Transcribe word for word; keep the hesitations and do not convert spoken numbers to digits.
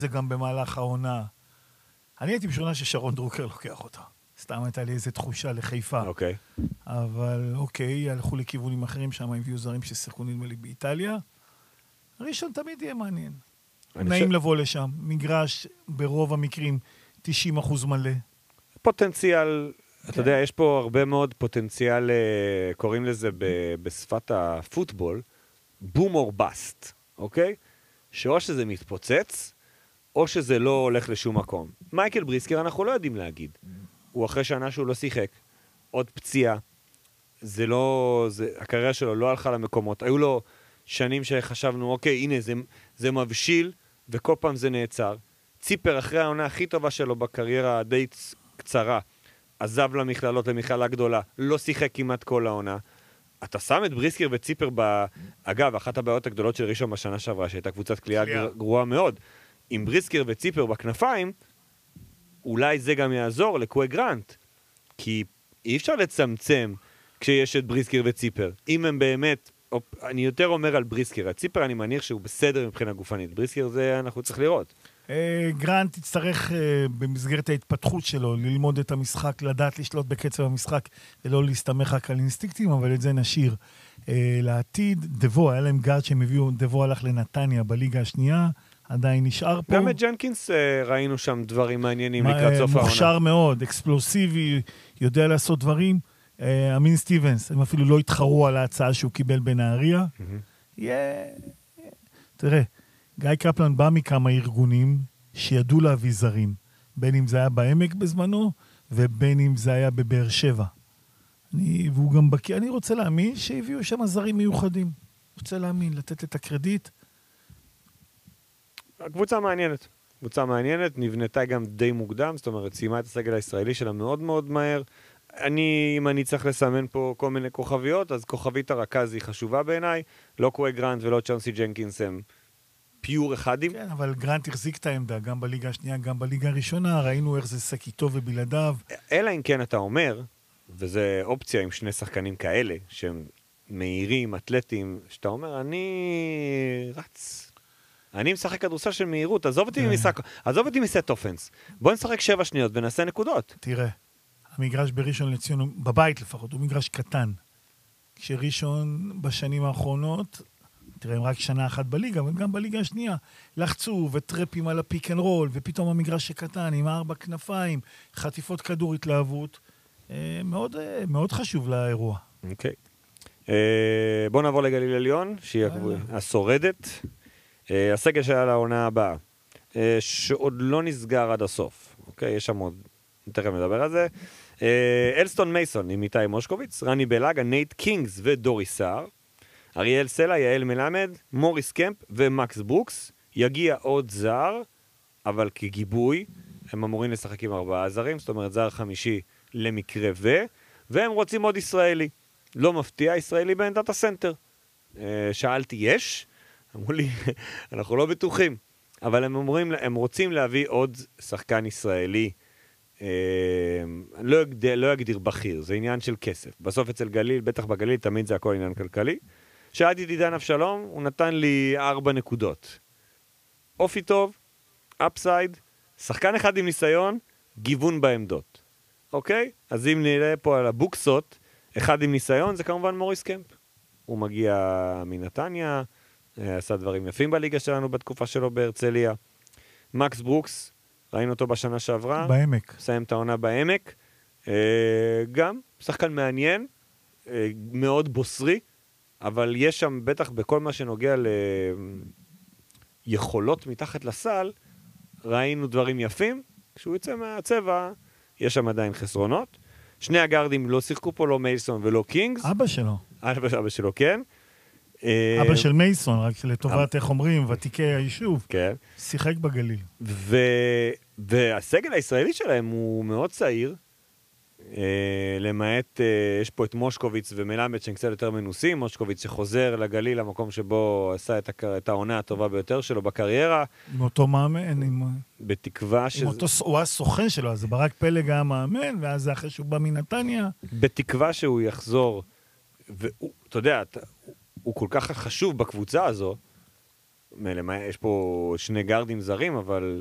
זה גם במהלך העונה. אני הייתי בשונה ששרון דרוקר לוקח אותה. סתם הייתה לי איזו תחושה לחיפה. אוקיי. אבל אוקיי, הלכו לכיוונים אחרים שם, הביאו זרים ששיחקו נדמה לי באיטליה. ראשון תמיד יהיה מעניין. נעים ש... לבוא לשם. מגרש ברוב המקרים תשעים אחוז מלא. פוטנציאל, כן. אתה יודע, יש פה הרבה מאוד פוטנציאל, קוראים לזה ב- בשפת הפוטבול, בום אור בסט, אוקיי? שאו שזה מתפוצץ, או שזה לא הולך לשום מקום. מייקל בריסקר אנחנו לא יודעים להגיד. הוא אחרי שנה שהוא לא שיחק. עוד פציעה. זה לא... זה, הקריירה שלו לא הלכה למקומות. היו לו שנים שחשבנו, אוקיי, הנה, זה, זה מבשיל, וכל פעם זה נעצר. ציפר אחרי העונה הכי טובה שלו בקריירה די קצרה, עזב למכללות, למכללה גדולה, לא שיחק כמעט כל העונה. אתה שם את בריסקר וציפר ב... אגב, אחת הבעיות הגדולות של ראשון בשנה שעברה, שהייתה קבוצת קליעה גרועה מאוד. עם בריסקר וציפר בכנפיים, אולי זה גם יעזור לקווי גרנט. כי אי אפשר לצמצם כשיש את בריסקר וציפר. אם הם באמת... אני יותר אומר על בריסקר. הציפר אני מניח שהוא בסדר מבחינה גופנית. בריסקר זה אנחנו צריך לראות. גרנט יצטרך במסגרת ההתפתחות שלו ללמוד את המשחק, לדעת לשלוט בקצב המשחק ולא להסתמך רק על אינסטינקטים, אבל את זה נשאיר לעתיד. דבו, היה להם גארד שהם הביאו, דבו הלך לנתניה בליגה השנייה, עדיין נשאר פה. גם את ג'נקינס ראינו שם דברים מעניינים לקראת סוף העונה. מוכשר מאוד, אקספלוסיבי, יודע לעשות דברים. אמין סטיבנס, הם אפילו לא התחרו על ההצעה שהוא קיבל בנהריה. יהיה... תראה, גיא קפלן בא מכמה ארגונים שידעו להביא זרים, בין אם זה היה בעמק בזמנו, ובין אם זה היה בבאר שבע. אני, והוא גם בקי, אני רוצה להאמין שהביאו שם זרים מיוחדים. רוצה להאמין, לתת את הקרדיט. הקבוצה מעניינת. קבוצה מעניינת, נבנתה גם די מוקדם, זאת אומרת, סיימה את הסגל הישראלי שלה מאוד מאוד מהר. אני, אם אני צריך לסמן פה כל מיני כוכביות, אז כוכבית הרכז היא חשובה בעיניי, לא קווי גרנט ולא צ'אנסי ג'נקינס הם פיור אחד. כן, אבל גרנט החזיק את העמדה, גם בליגה השנייה, גם בליגה הראשונה, ראינו איך זה שק איתו ובלעדיו. אלא אם כן אתה אומר, וזה אופציה עם שני שחקנים כאלה, שהם מהירים, אתלטים, שאתה אומר, אני רץ, אני משחק כדורסל של מהירות, עזוב אותי ממשחק, עזוב אותי מסט אופנס, בוא נשחק שבע שניות ונעשה נקודות. תראה, המגרש בראשון לציון, בבית לפחות, הוא מגרש קטן. כשראשון בשנים האחרונות, תראה, הם רק שנה אחת בליגה, אבל גם בליגה השנייה, לחצו וטרפים על הפיק אנד רול, ופתאום המגרש שקטן, עם ארבע כנפיים, חטיפות כדור התלהבות, מאוד, מאוד חשוב לאירוע. אוקיי. בואו נעבור לגליל עליון, שהיא השורדת. הסגל שהיה לעונה הבאה, שעוד לא נסגר עד הסוף. אוקיי, יש שם עוד, תכף מדבר על זה. אלסטון מייסון עם איתי מושקוביץ, רני בלאגה, נייט קינגס ודורי סער. אריאל סלע, יעל מלמד, מוריס קמפ ומקס ברוקס. יגיע עוד זר, אבל כגיבוי, הם אמורים לשחק עם ארבעה זרים, זאת אומרת זר חמישי למקרה ו, והם רוצים עוד ישראלי. לא מפתיע, ישראלי בעמדת הסנטר. שאלתי, יש? אמרו לי, אנחנו לא בטוחים. אבל הם אומרים, הם רוצים להביא עוד שחקן ישראלי. לא אגדיר, לא אגדיר בכיר, זה עניין של כסף. בסוף אצל גליל, בטח בגליל, תמיד זה הכל עניין כלכלי. שאלתי דידן אבשלום, הוא נתן לי ארבע נקודות. אופי טוב, אפסייד, שחקן אחד עם ניסיון, גיוון בעמדות. אוקיי? אז אם נראה פה על הבוקסות, אחד עם ניסיון, זה כמובן מוריס קמפ. הוא מגיע מנתניה, עשה דברים יפים בליגה שלנו בתקופה שלו בהרצליה. מקס ברוקס, ראינו אותו בשנה שעברה. בעמק. סיים את העונה בעמק. גם שחקן מעניין, מאוד בוסרי, אבל יש שם בטח בכל מה שנוגע ליכולות מתחת לסל, ראינו דברים יפים. כשהוא יצא מהצבע, יש שם עדיין חסרונות. שני הגארדים לא שיחקו פה, לא מייסון ולא קינגס. אבא שלו. אבא, אבא שלו, כן. אבא של מייסון, רק לטובת, איך אומרים, ותיקי היישוב. כן. שיחק בגליל. ו... והסגל הישראלי שלהם הוא מאוד צעיר, למעט, יש פה את מושקוביץ ומלמד שהם קצת יותר מנוסים, מושקוביץ שחוזר לגליל, למקום שבו עשה את העונה הטובה ביותר שלו בקריירה. עם אותו מאמן, עם... בתקווה ש... אותו... הוא היה סוכן שלו, אז ברק פלג היה מאמן, ואז אחרי שהוא בא מנתניה. בתקווה שהוא יחזור, ואתה יודע, הוא כל כך חשוב בקבוצה הזו, יש פה שני גארדים זרים, אבל